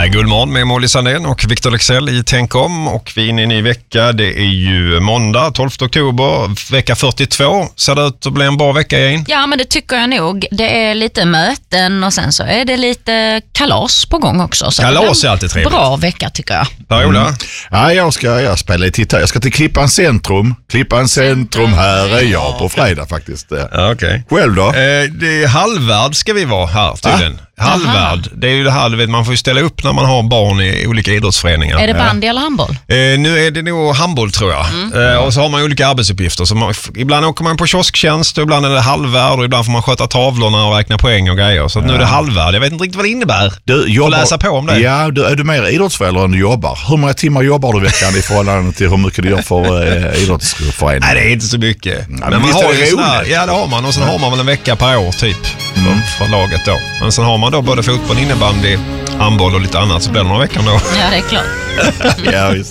är Guldmorgon med Molly Sandén och Victor Lexell i Tänk om, och vi är inne i en ny vecka. Det är ju måndag 12 oktober, vecka 42. Ser det ut att bli en bra vecka igen? Ja, men det tycker jag nog. Det är lite möten och sen så är det lite kalas på gång också. Så kalas är alltid trevligt. Bra vecka tycker jag. Per-Ola? Ja, jag spelar lite gitarr. Jag ska till Klippan Centrum. Klippan Centrum, här är jag på fredag faktiskt. Ja, okej. Själv då? Det är halvvärd ska vi vara här tydligen. Halvvärd, det är ju det här, du vet, man får ju ställa upp när man har barn i olika idrottsföreningar. Är det bandy eller handboll? Nu är det nog handboll tror jag. Och så har man olika arbetsuppgifter. Så ibland åker man på kiosktjänst och ibland är det halvvärd och ibland får man sköta tavlorna och räkna poäng och grejer. Så nu är det halvvärd. Jag vet inte riktigt vad det innebär. Du jobbar, läsa på om det. Ja, är du mer idrottsförälder än du jobbar? Hur många timmar jobbar du veckan i förhållande till hur mycket du gör för idrottsföreningen? Nej, det är inte så mycket. Men man visst har är det ju roligt. ja, det har man. Och sen har man väl en vecka per år typ för laget då. Men sen har man då både fotboll, innebandy, handboll och lite annat, så blir det några veckor då. Ja, det är klart. Ja, visst.